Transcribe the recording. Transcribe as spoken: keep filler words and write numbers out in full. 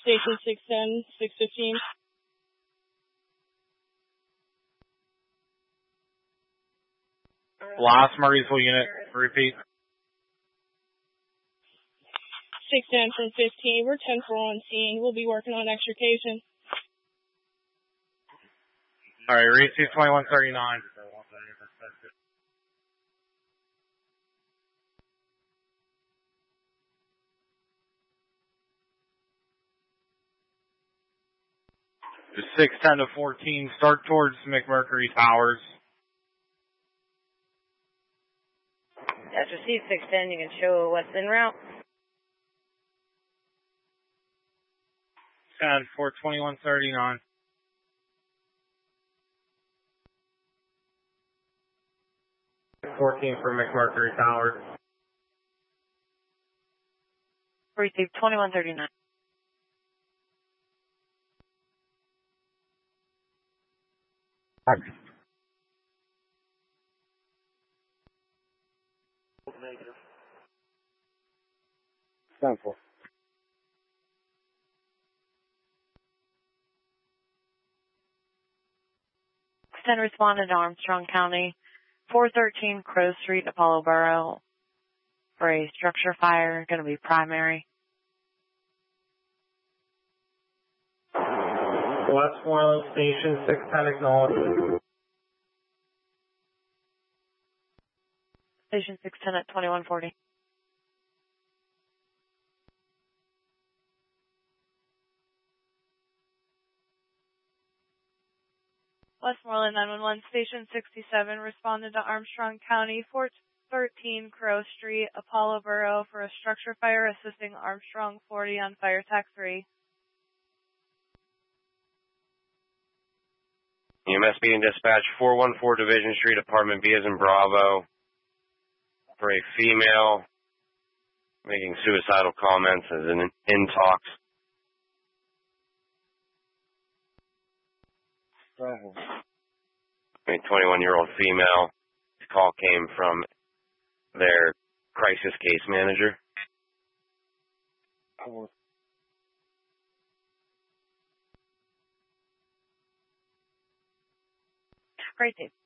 Station six ten, six fifteen. Last Murraysville unit, repeat. six ten from fifteen. We're ten four on scene. We'll be working on extrication. All right, receive twenty-one thirty-nine. six ten to fourteen, start towards McMurtry Towers. That's received six ten, you can show what's en route. ten for twenty-one thirty-nine. fourteen for McMurtry Towers. Received twenty-one thirty-nine. Thanks. ten four. ten responded to Armstrong County, four thirteen Crow Street, Apollo Borough, for a structure fire, going to be primary. Westmoreland Station six ten acknowledged. Station six ten at twenty-one forty. Westmoreland nine one one, Station sixty-seven, responded to Armstrong County, four thirteen Crow Street, Apollo Borough, for a structure fire, assisting Armstrong forty on fire tac three. E M S being dispatch four one four Division Street, Apartment B as in Bravo, for a female making suicidal comments as in intox. Bravo. A twenty-one-year-old female. This call came from their crisis case manager. Great, Dave.